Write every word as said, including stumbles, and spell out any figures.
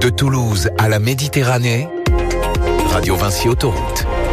De Toulouse à la Méditerranée, Radio Vinci Autoroute.